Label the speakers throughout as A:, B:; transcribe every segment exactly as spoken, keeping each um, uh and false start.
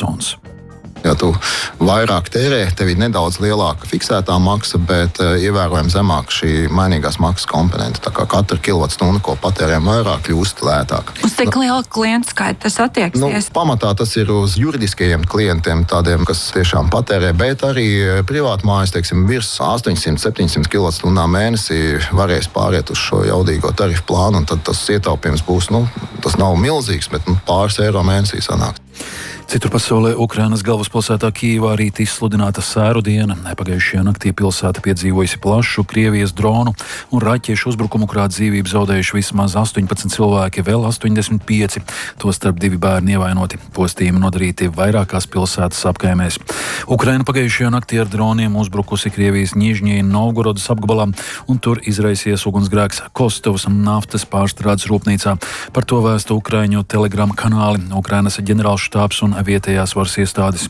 A: personas.
B: Ja tu vairāk tērē, tev ir nedaudz lielāka fiksētā maksa, bet uh, ievērojami zemāka šī mainīgās maksas komponente. Tā kā katra kilovatstunda, ko patērējam vairāk, kļūst lētāk.
C: Uz cik lielu klientu skaitu tas attieksies?
B: Nu, pamatā tas ir uz juridiskajiem klientiem, tādiem, kas tiešām patērē, bet arī privāti mājas, teiksim, virs astoņsimt septiņsimt kilovatstundām mēnesī varēs pāriet uz šo jaudīgo tarifu plānu, un tad tas ietaupījums būs, nu, tas nav milzīgs, bet nu, pāris eiro mēnesī sanāks.
A: Citur pasaulē Ukrainas galvaspilsētā Kijivā rīt izsludināta sēru diena. Pagājušajā naktī pilsēta piedzīvojusi plašu Krievijas dronu un raķešu uzbrukumu, kurā dzīvību zaudējuši vismaz astoņpadsmit cilvēki, vēl astoņdesmit pieci, tostarp divi bērni ievainoti. Postījumi nodarīti vairākās pilsētas apkaimēs. Ukraina pagājušajā naktī ar droniem uzbrukusi Krievijas Nižņija Novgorodas apgabalā, un tur izraisies ugunsgrēks Kostovas naftas pārstrādes rūpnīcā. Par to vēsta Ukraiņu telegrama kanāli, Ukrainas ģenerālštābs un vietējās varas iestādes.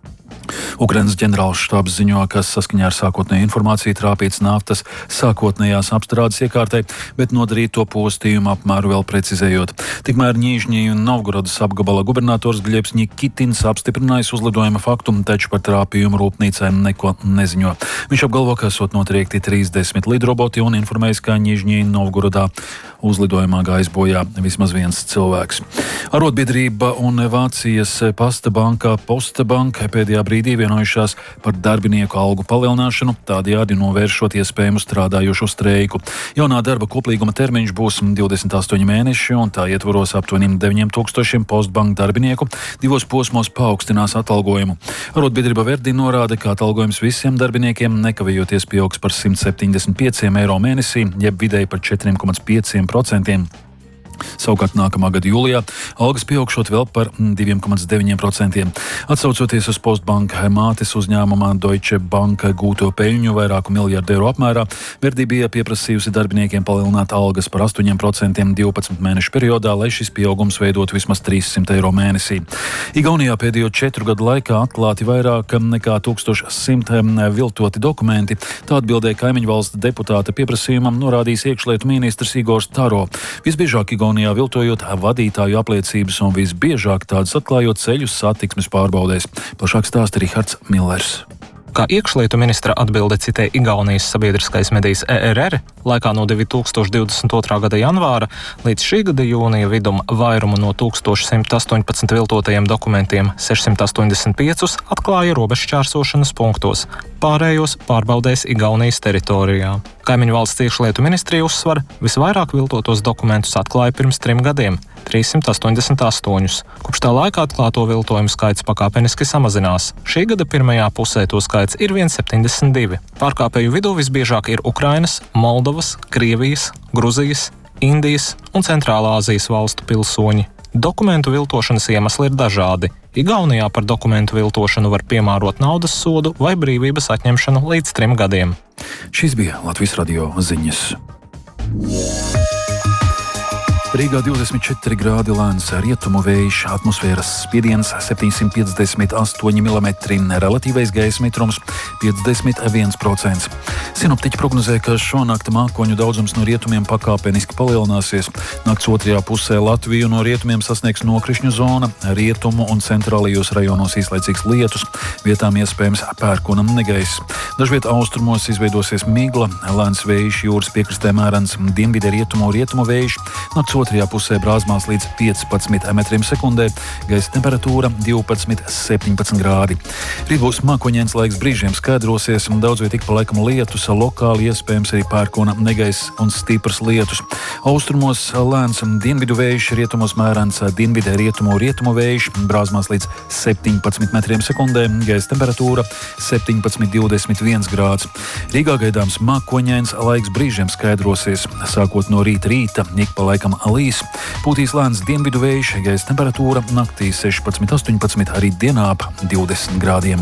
A: Ukrainas ģenerāls štābs ziņo, ka saskaņā ar sākotnēju informāciju trāpīts naftas sākotnējās apstrādes iekārtai, bet nodarīto postījumu apmēru vēl precizējot. Tikmēr Nižņija un Novgorodas apgabala gubernators Gļebs Nikitins apstiprinājis uzlidojuma faktu, taču par trāpījumu rūpnīcai neko neziņo. Viņš apgalvo, ka esot notriekti trīsdesmit lidroboti un informējis, ka Nižņija Novgorodā uzlidojumā gājis bojā vismaz viens cilvēks. Arotbiedrība un Vācijas pasta banka Posta banka pēdējā brīdī vienojušās par darbinieku algu palielināšanu, tādējādi novēršot iespējamu strādājošo streiku. Jaunā darba koplīguma termiņš būs divdesmit astoņi mēneši, un tā ietvaros aptuveni deviņiem tūkstošiem Postbanka darbinieku divos posmos paaugstinās atalgojumu. Arotbiedrība Verdi norāda, ka atalgojums visiem darbiniekiem nekavējoties pieaugs par simt septiņdesmit pieciem eiro mēnesī, jeb vidēji par četriem komats pieciem procentiem. Savukārt nākamā gada jūlijā algas pieaugšot vēl par diviem komats deviņiem procentiem. Atsaucoties uz Postbanka mātes uzņēmumā Deutsche Bank gūto peļņu vairāku miljardu eiro apmērā, Verdi bija pieprasījusi darbiniekiem palielināt algas par astoņiem procentiem divpadsmit mēnešu periodā, lai šis pieaugums veidot vismaz trīssimt eiro mēnesī. Igaunijā pēdējo četru gadu laikā atklāti vairāk nekā tūkstoš simt viltoti dokumenti. Tā atbildēja kaimiņu valsts deputāta pieprasījumam norādījis iekšlietu ministrs Igors Taro. Visbiežāk Igaunijā viltojot vadītāju apliecības un visbiežāk tādas atklājot ceļu satiksmes pārbaudēs. Plašāk stāsta Rihards Millers.
D: Kā iekšlietu ministra atbilde citē Igaunijas sabiedriskais medijs E R R, laikā no divi tūkstoši divdesmit otrā gada janvāra līdz šī gada jūnija vidum vairumu no tūkstoš simt astoņpadsmit viltotajiem dokumentiem sešsimt astoņdesmit piecus atklāja robežšķērsošanas punktos, pārējos pārbaudēs Igaunijas teritorijā. Kaimiņu valsts iekšlietu ministrija uzsver, visvairāk viltotos dokumentus atklāja pirms trim gadiem – trīssimt astoņdesmit astoņus. Kopš tā laika atklāto viltojumu skaits pakāpeniski samazinās. Šī gada pirmajā pusē to skaits ir viens komats septiņdesmit divi. Pārkāpēju vidū visbiežāk ir Ukrainas, Moldovas, Krievijas, Gruzijas, Indijas un Centrālā Āzijas valstu pilsoņi. Dokumentu viltošanas iemesli ir dažādi. Igaunijā par dokumentu viltošanu var piemērot naudas sodu vai brīvības atņemšanu līdz trim gadiem.
A: Šis bija Latvijas radio ziņas. Rīgā divdesmit četri grādi lēns rietumu vējš, atmosfēras spiediens septiņsimt piecdesmit astoņi milimetri, relatīvais gaisa mitrums piecdesmit viens procents. Sinoptiķi prognozē, ka šonakt mākoņu daudzums no rietumiem pakāpeniski palielināsies. Nakts otrajā pusē Latviju no rietumiem sasniegs nokrišņu zona, rietumu un centrālajos rajonos īslaicīgs lietus, vietām iespējams pērkona negaiss. Dažviet austrumos izveidosies migla, lēns vējš, jūras piekrastē mērens, dienvidē rietumu rietumu vējš, nakts otrajā pusē brāzmās līdz piecpadsmit metriem sekundē, gaisa temperatūra divpadsmit septiņpadsmit grādi. Rīt būs mākoņains laiks, brīžiem skaidrosies, daudz viet ik pa laikam lietus, lokāli iespējams arī pērkona negaiss un stiprs lietus. Austrumos lēns dienvidu vējš, rietumos mērens, dienvidē rietumu rietumu vējš, brāzmās līdz septiņpadsmit metriem sekundē, gaisa temperatūra septiņpadsmit divdesmit viens grāds. Rīgā gaidāms mākoņains laiks, brīžiem skaidrosies, sākot no rīta rīta, ik pa laikam līs, pūtīs lēns dienvidu vējš, gaisa temperatūra naktī sešpadsmit astoņpadsmit, arī dienā ap divdesmit grādiem.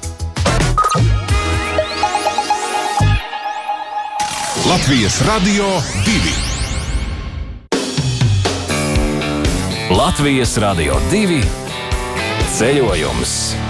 E: Latvijas radio divi. Latvijas radio divi. Ceļojums.